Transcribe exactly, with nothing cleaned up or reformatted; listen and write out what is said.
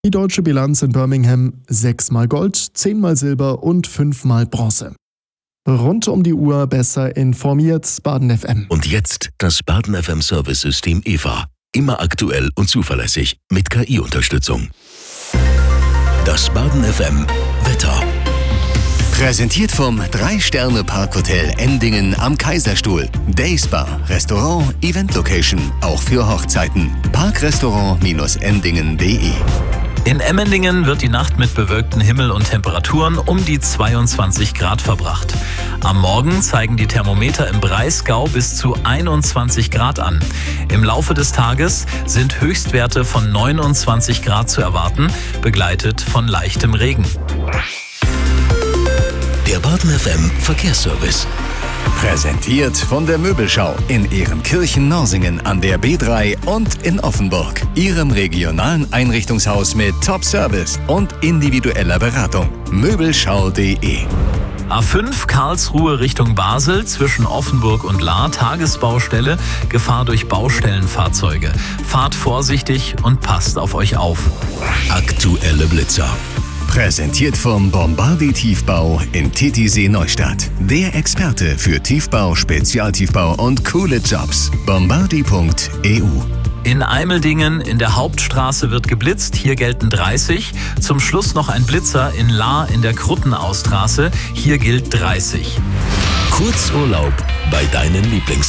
Die deutsche Bilanz in Birmingham: sechsmal Gold, zehnmal Silber und fünfmal Bronze. Rund um die Uhr besser informiert, Baden F M. Und jetzt das Baden F M Service-System E V A. Immer aktuell und zuverlässig mit K I-Unterstützung. Das Baden F M Wetter. Präsentiert vom drei Sterne Parkhotel Endingen am Kaiserstuhl. Dayspa, Restaurant, Event Location, auch für Hochzeiten. Parkrestaurant Endingen punkt de. In Emmendingen wird die Nacht mit bewölktem Himmel und Temperaturen um die zweiundzwanzig Grad verbracht. Am Morgen zeigen die Thermometer im Breisgau bis zu einundzwanzig Grad an. Im Laufe des Tages sind Höchstwerte von neunundzwanzig Grad zu erwarten, begleitet von leichtem Regen. Der Baden F M Verkehrsservice. Präsentiert von der Möbelschau in Ehrenkirchen-Norsingen an der B drei und in Offenburg. Ihrem regionalen Einrichtungshaus mit Top-Service und individueller Beratung. Möbelschau punkt de. A fünf Karlsruhe Richtung Basel zwischen Offenburg und Lahr, Tagesbaustelle, Gefahr durch Baustellenfahrzeuge. Fahrt vorsichtig und passt auf euch auf. Aktuelle Blitzer. Präsentiert vom Bombardi Tiefbau in Titisee Neustadt. Der Experte für Tiefbau, Spezialtiefbau und coole Jobs. bombardi punkt e u. In Eimeldingen in der Hauptstraße wird geblitzt, hier gelten dreißig. Zum Schluss noch ein Blitzer in Lahr in der Kruttenaustraße, hier gilt dreißig. Kurzurlaub bei deinen Lieblings